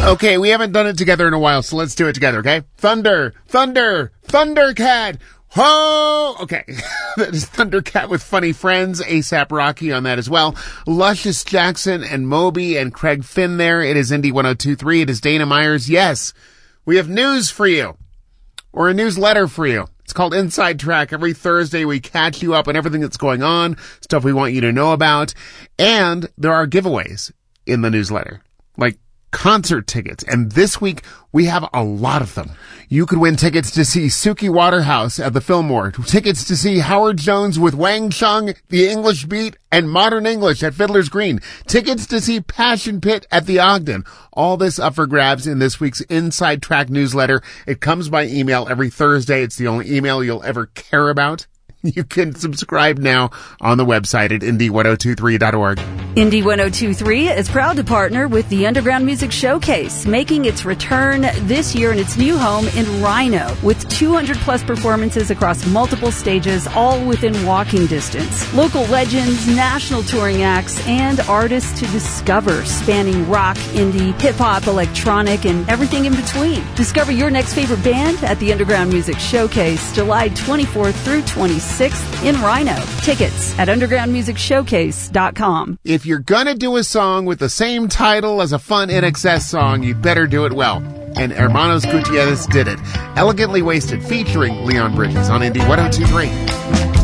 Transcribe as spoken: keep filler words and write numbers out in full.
Okay, we haven't done it together in a while, so let's do it together, okay? Thunder, thunder, Thundercat. Ho! Okay. That is Thundercat with Funny Friends. ASAP Rocky on that as well. Luscious Jackson and Moby and Craig Finn there. It is Indie one oh two point three. It is Dana Myers. Yes, we have news for you. Or a newsletter for you. It's called Inside Track. Every Thursday we catch you up on everything that's going on, stuff we want you to know about. And there are giveaways in the newsletter. Like concert tickets. And this week, we have a lot of them. You could win tickets to see Suki Waterhouse at the Fillmore, tickets to see Howard Jones with Wang Chung, The English Beat, and Modern English at Fiddler's Green, tickets to see Passion Pit at the Ogden. All this up for grabs in this week's Inside Track newsletter. It comes by email every Thursday. It's the only email you'll ever care about. You can subscribe now on the website at indie ten twenty-three dot org. Indie ten twenty-three is proud to partner with the Underground Music Showcase, making its return this year in its new home in Rhino, with two hundred plus performances across multiple stages, all within walking distance. Local legends, national touring acts, and artists to discover, spanning rock, indie, hip-hop, electronic, and everything in between. Discover your next favorite band at the Underground Music Showcase, July twenty-fourth through twenty-sixth in Rhino. Tickets at underground music showcase dot com. If you're gonna do a song with the same title as a fun N X S song, you better do it well. And Hermanos Gutierrez did it. Elegantly Wasted, featuring Leon Bridges on Indie ten twenty-three.